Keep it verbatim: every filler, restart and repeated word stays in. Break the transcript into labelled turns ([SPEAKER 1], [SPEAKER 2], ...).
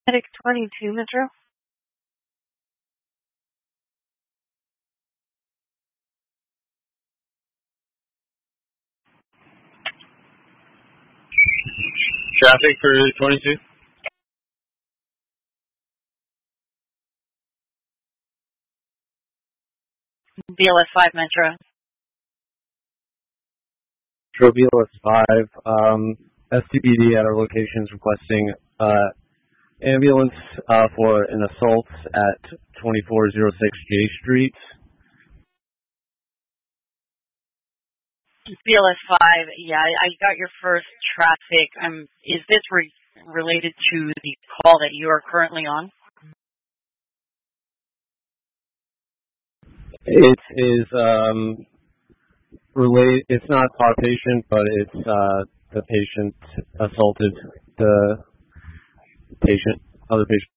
[SPEAKER 1] Medic twenty-two, Metro.
[SPEAKER 2] Traffic for twenty-two.
[SPEAKER 1] B L S five, Metro.
[SPEAKER 3] Metro B L S five, um, S T B D at our locations requesting uh, ambulance uh, for an assault at twenty-four oh six J Street.
[SPEAKER 1] B L S five, yeah, I, I got your first traffic. Um, is this re- related to the call that you are currently on?
[SPEAKER 3] It is um, relate. It's not our patient, but it's uh, the patient assaulted the patient, other patient.